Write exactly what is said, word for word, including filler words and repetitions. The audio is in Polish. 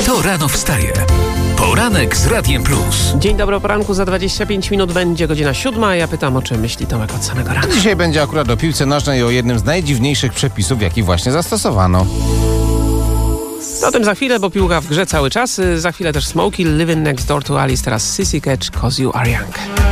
Kto rano wstaje? Poranek z Radiem Plus. Dzień dobry, o poranku za dwadzieścia pięć minut będzie godzina siódma, a ja pytam, o czym myśli Tomek od samego rana. Dzisiaj będzie akurat o piłce nożnej i o jednym z najdziwniejszych przepisów, jaki właśnie zastosowano. O tym za chwilę, bo piłka w grze cały czas. Za chwilę też Smokey, Living Next Door to Alice, teraz Sissy Catch, 'Cause You Are Young.